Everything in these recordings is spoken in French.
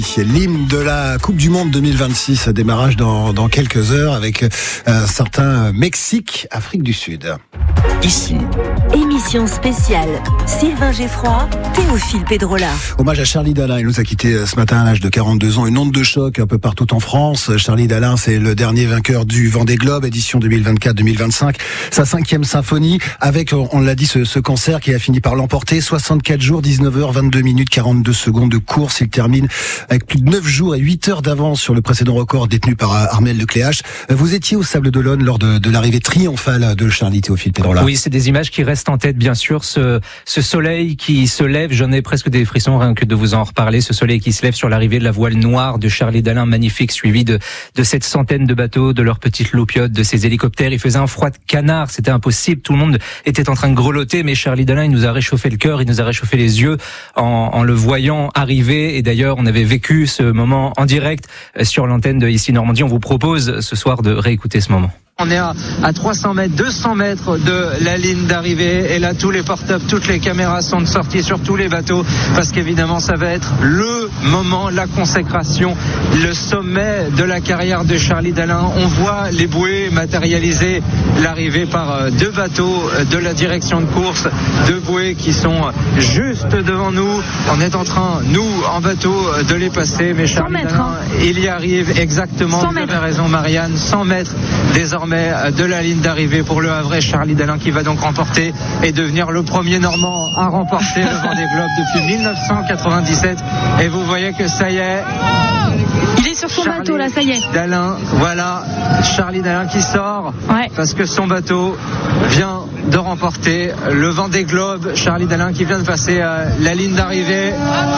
L'hymne de la Coupe du Monde 2026, démarrage dans quelques heures avec un certain Mexique, Afrique du Sud. Ici, émission spéciale Sylvain Geffroy, Théophile Pedrola. Hommage à Charlie Dalin, il nous a quitté ce matin à l'âge de 42 ans, une onde de choc un peu partout en France. Charlie Dalin, c'est le dernier vainqueur du Vendée Globe, édition 2024-2025, sa 5e symphonie, avec, on l'a dit, ce cancer qui a fini par l'emporter, 64 jours, 19h, 22 minutes, 42 secondes de course. Il termine avec plus de 9 jours et 8 heures d'avance sur le précédent record détenu par Armel Lecléache. Vous étiez au Sables d'Olonne lors de l'arrivée triomphale de Charlie, Théophile Pedrola. Oui, c'est des images qui restent en tête, bien sûr. Ce soleil qui se lève, j'en ai presque des frissons rien que de vous en reparler. Ce soleil qui se lève sur l'arrivée de la voile noire de Charlie Dalin, magnifique, suivi de cette centaine de bateaux, de leurs petites loupiotes, de ces hélicoptères. Il faisait un froid de canard, c'était impossible. Tout le monde était en train de grelotter, mais Charlie Dalin, il nous a réchauffé le cœur, il nous a réchauffé les yeux en le voyant arriver. Et d'ailleurs, on avait vécu ce moment en direct sur l'antenne de Ici Normandie. On vous propose ce soir de réécouter ce moment. On est à 300 mètres, 200 mètres de la ligne d'arrivée et là tous les portables, toutes les caméras sont sorties sur tous les bateaux parce qu'évidemment ça va être le moment, la consécration, le sommet de la carrière de Charlie Dalin. On voit les bouées matérialiser l'arrivée par 2 bateaux de la direction de course, 2 bouées qui sont juste devant nous. On est en train, nous en bateau, de les passer, mais Charlie Dalin, il y arrive exactement, vous avez raison Marianne, 100 mètres désormais de la ligne d'arrivée pour le Havre. Charlie Dalin qui va donc remporter et devenir le premier Normand à remporter le Vendée Globe depuis 1997. Et vous voyez que ça y est, il est sur son bateau là, ça y est. Dalin, voilà, Charlie Dalin qui sort parce que son bateau vient de remporter le Vendée Globe. Charlie Dalin qui vient de passer la ligne d'arrivée.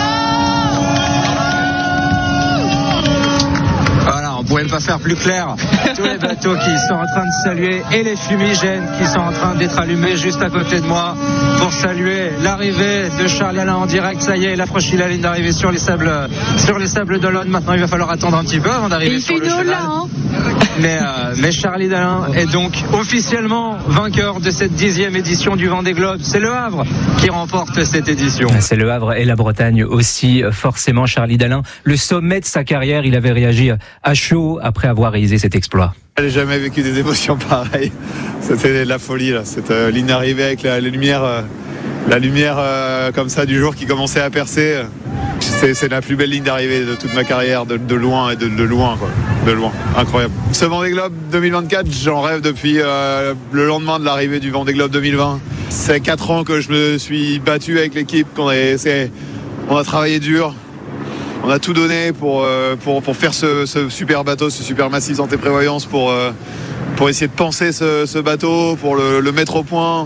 On pouvait pas faire plus clair. Tous les bateaux qui sont en train de saluer et les fumigènes qui sont en train d'être allumés juste à côté de moi pour saluer l'arrivée de Charlie Dalin en direct. Ça y est, il a franchi la ligne d'arrivée sur les sables d'Olonne. Maintenant, il va falloir attendre un petit peu avant d'arriver sur le cheval. Mais Charlie Dalin est donc officiellement vainqueur de cette 10e édition du Vendée Globe. C'est le Havre qui remporte cette édition. C'est le Havre et la Bretagne aussi, forcément. Charlie Dalin, le sommet de sa carrière, il avait réagi à chaud après avoir réalisé cet exploit. J'ai jamais vécu des émotions pareilles. C'était de la folie là. Cette ligne d'arrivée avec la lumière comme ça du jour qui commençait à percer. C'est la plus belle ligne d'arrivée de toute ma carrière, de loin et de loin quoi. De loin, incroyable. Ce Vendée Globe 2024, j'en rêve depuis le lendemain de l'arrivée du Vendée Globe 2020. C'est 4 ans que je me suis battu avec l'équipe, on a travaillé dur. On a tout donné pour faire ce super bateau, ce super massif santé prévoyance, pour essayer de penser ce bateau, pour le mettre au point.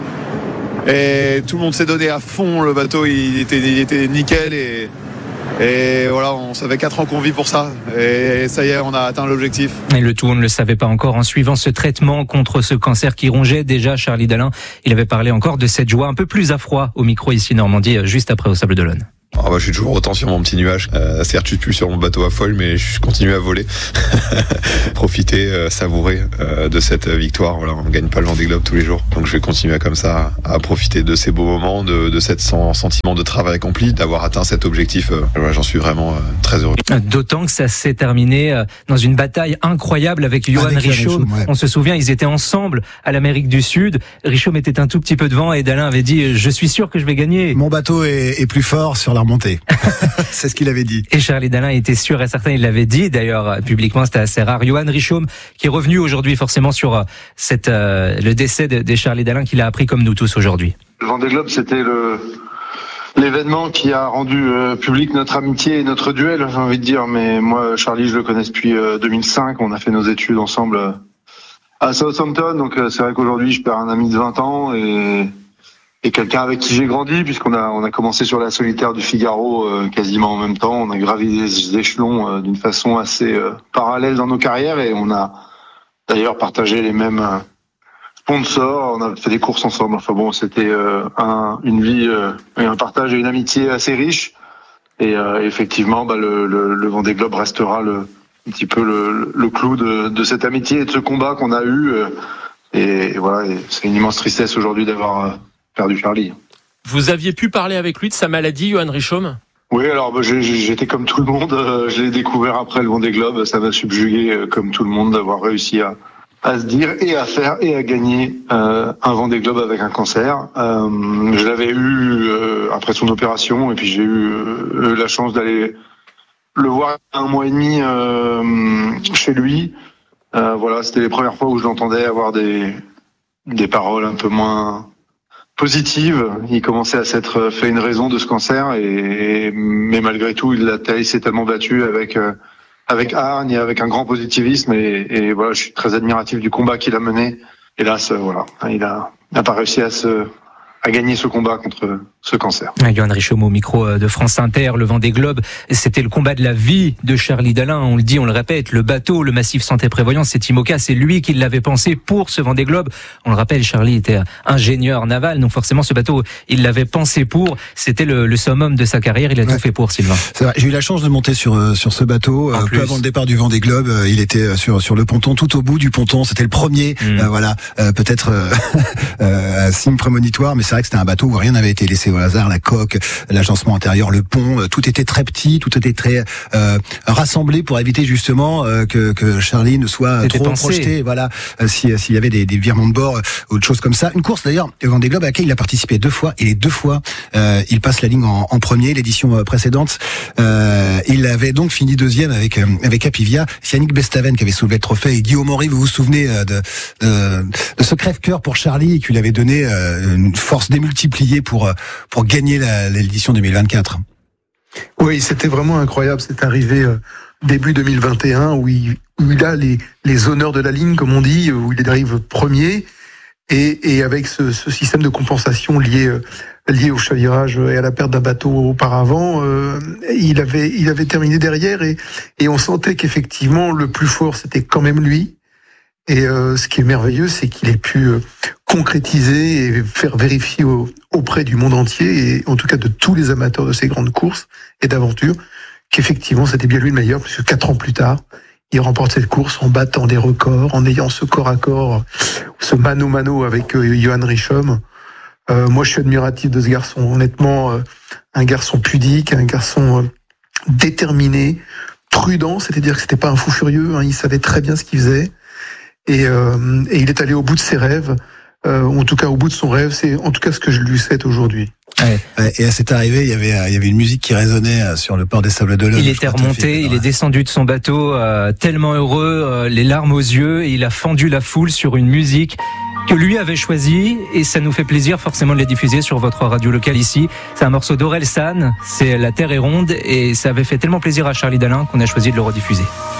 Et tout le monde s'est donné à fond. Le bateau, il était nickel et voilà, ça fait 4 ans qu'on vit pour ça. Et ça y est, on a atteint l'objectif. Et le tout, on ne le savait pas encore. En suivant ce traitement contre ce cancer qui rongeait déjà Charlie Dalin, il avait parlé encore de cette joie un peu plus à froid au micro Ici Normandie, juste après au Sables d'Olonne. Je suis toujours autant sur mon petit nuage. Certes, je suis plus sur mon bateau à folle, mais je continue à voler. Profiter, savourer de cette victoire. Voilà, on gagne pas le Vendée Globe tous les jours. Donc je vais continuer comme ça à profiter de ces beaux moments, de cet sentiment de travail accompli, d'avoir atteint cet objectif. J'en suis vraiment très heureux. D'autant que ça s'est terminé dans une bataille incroyable avec Johan Richomme. Ouais. On se souvient, ils étaient ensemble à l'Amérique du Sud. Richomme était un tout petit peu devant et Dalin avait dit « Je suis sûr que je vais gagner ». Mon bateau est plus fort sur la remontée. C'est ce qu'il avait dit. Et Charlie Dalin était sûr et certain, il l'avait dit d'ailleurs publiquement, c'était assez rare. Johan Richomme qui est revenu aujourd'hui forcément sur le décès de Charlie Dalin qu'il a appris comme nous tous aujourd'hui. Le Vendée Globe, c'était l'événement qui a rendu public notre amitié et notre duel, j'ai envie de dire. Mais moi, Charlie, je le connais depuis 2005. On a fait nos études ensemble à Southampton. Donc c'est vrai qu'aujourd'hui, je perds un ami de 20 ans et quelqu'un avec qui j'ai grandi, puisqu'on a commencé sur la solitaire du Figaro quasiment en même temps. On a gravi les échelons d'une façon assez parallèle dans nos carrières et on a d'ailleurs partagé les mêmes sponsors. On a fait des courses ensemble. Enfin bon, c'était une vie et un partage et une amitié assez riche. Et effectivement, le Vendée Globe restera un petit peu le clou de cette amitié et de ce combat qu'on a eu. Et voilà, et c'est une immense tristesse aujourd'hui d'avoir perdu Charlie. Vous aviez pu parler avec lui de sa maladie, Johan Richomme ? Oui, alors j'étais comme tout le monde. Je l'ai découvert après le Vendée Globe. Ça m'a subjugué comme tout le monde d'avoir réussi à se dire et à faire et à gagner un Vendée Globe avec un cancer. Je l'avais eu après son opération et puis j'ai eu la chance d'aller le voir 1 mois et demi chez lui. Voilà, c'était les premières fois où je l'entendais avoir des paroles un peu moins positives. Il commençait à s'être fait une raison de ce cancer mais malgré tout, il s'est tellement battu avec hargne et avec un grand positivisme et voilà, je suis très admiratif du combat qu'il a mené. Hélas, voilà, il a pas réussi à gagner ce combat contre ce cancer. Johan Richomme au micro de France Inter, le Vendée Globe, c'était le combat de la vie de Charlie Dalin, on le dit, on le répète, le bateau, le Massif Santé Prévoyance, c'est IMOCA, c'est lui qui l'avait pensé pour ce Vendée Globe. On le rappelle, Charlie était ingénieur naval, donc forcément ce bateau, il l'avait pensé pour, c'était le summum de sa carrière, il a tout fait pour, Sylvain. C'est vrai, j'ai eu la chance de monter sur ce bateau, peu avant le départ du Vendée Globe, il était sur le ponton, tout au bout du ponton, c'était le premier, voilà, peut-être un signe prémonitoire, mais c'est vrai que c'était un bateau où rien n'avait été laissé au hasard, la coque, l'agencement intérieur, le pont, tout était très petit, tout était très rassemblé pour éviter justement que Charlie ne soit trop projeté, voilà, s'il y avait des virements de bord, autre chose comme ça. Une course d'ailleurs, le Vendée Globe à laquelle il a participé 2 fois, et les 2 fois il passe la ligne en premier. L'édition précédente, il avait donc fini 2e avec Apivia. C'est Yannick Bestaven qui avait soulevé le trophée, et Guillaume Henry, vous vous souvenez de ce crève-cœur pour Charlie, qui lui avait donné une force démultipliée pour gagner l'édition 2024. Oui, c'était vraiment incroyable. C'est arrivé début 2021 où il a les honneurs de la ligne, comme on dit, où il arrive premier, et avec ce système de compensation lié au chavirage et à la perte d'un bateau auparavant, il avait terminé derrière, et on sentait qu'effectivement le plus fort c'était quand même lui. Et ce qui est merveilleux, c'est qu'il ait pu concrétiser et faire vérifier auprès du monde entier, et en tout cas de tous les amateurs de ces grandes courses et d'aventures, qu'effectivement c'était bien lui le meilleur, puisque 4 ans plus tard, il remporte cette course en battant des records, en ayant ce corps à corps, ce mano-mano avec Johan Richomme. Moi, je suis admiratif de ce garçon. Honnêtement, un garçon pudique, un garçon déterminé, prudent, c'est-à-dire que c'était pas un fou furieux, hein, il savait très bien ce qu'il faisait. Et il est allé au bout de ses rêves, en tout cas au bout de son rêve, c'est en tout cas ce que je lui souhaite aujourd'hui. Ouais. Et à cette arrivée, il y avait une musique qui résonnait sur le port des Sables d'Olonne. Il était remonté, il est descendu de son bateau, tellement heureux, les larmes aux yeux, et il a fendu la foule sur une musique que lui avait choisie, et ça nous fait plaisir forcément de la diffuser sur votre radio locale ici. C'est un morceau d'Orelsan, c'est La Terre est ronde, et ça avait fait tellement plaisir à Charlie Dalin qu'on a choisi de le rediffuser.